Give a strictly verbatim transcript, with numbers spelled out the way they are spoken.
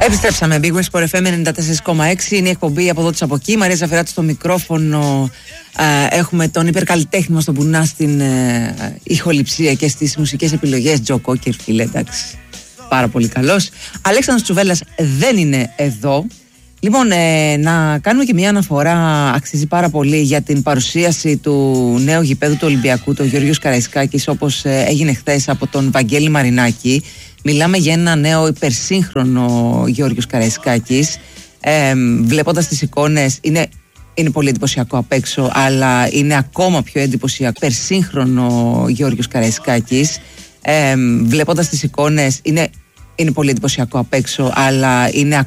Επιστρέψαμε. Big West Sport εφ εμ ενενήντα τέσσερα κόμμα έξι. Είναι η εκπομπή από εδώ της από εκεί. Μαρία Ζαφεράτη στο μικρόφωνο. Ε, έχουμε τον υπερκαλλιτέχνη μας τον Μπουνά στην ε, ηχοληψία και στις μουσικές επιλογές. Τζο Κόκερ, φίλε, εντάξει. Πάρα πολύ καλός. Αλέξανδρος Τσουβέλλας δεν είναι εδώ. Λοιπόν, ε, να κάνουμε και μια αναφορά, αξίζει πάρα πολύ, για την παρουσίαση του νέου γηπέδου του Ολυμπιακού, το Γιώργος Καραϊσκάκης, όπως ε, έγινε χθες από τον Βαγγέλη Μαρινάκη. Μιλάμε για ένα νέο υπερσύγχρονο Γιώργος Καραϊσκάκης. Ε, βλέποντας τις εικόνες, είναι, είναι πολύ εντυπωσιακό απ' έξω, αλλά είναι ακόμα πιο εντυπωσιακό. Υπερσύγχρονο Γιώργος Καραϊσκάκης. Ε, βλέποντας τις εικόνες, είναι, είναι πολύ εντυπωσιακό απ' έξω, αλλά είναι